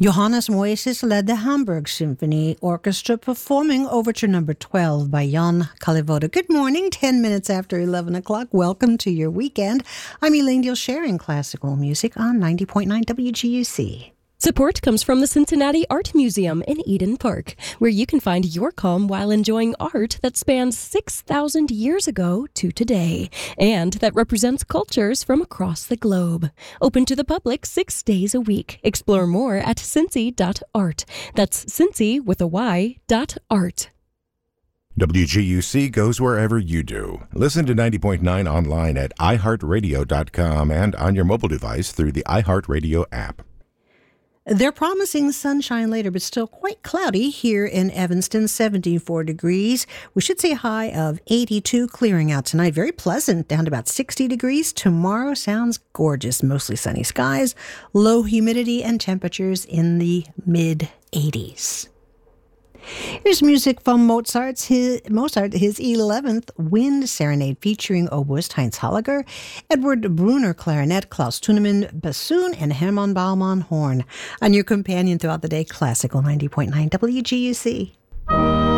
Johannes Moises led the Hamburg Symphony Orchestra performing Overture Number 12 by Jan Kalivoda. Good morning, 10 minutes after 11 o'clock. Welcome to your weekend. I'm Elaine Deal, sharing classical music on 90.9 WGUC. Support comes from the Cincinnati Art Museum in Eden Park, where you can find your calm while enjoying art that spans 6,000 years ago to today, and that represents cultures from across the globe. Open to the public 6 days a week. Explore more at cincy.art. That's Cincy with a Y, .art. WGUC goes wherever you do. Listen to 90.9 online at iHeartRadio.com and on your mobile device through the iHeartRadio app. They're promising sunshine later, but still quite cloudy here in Evanston, 74 degrees. We should see a high of 82, clearing out tonight. Very pleasant, down to about 60 degrees. Tomorrow sounds gorgeous, mostly sunny skies, low humidity, and temperatures in the mid-80s. Here's music from Mozart, his 11th Wind Serenade, featuring oboist Heinz Hallager, Edward Brunner clarinet, Klaus Thunemann bassoon, and Hermann Baumann horn. On your companion throughout the day, Classical 90.9 WGUC.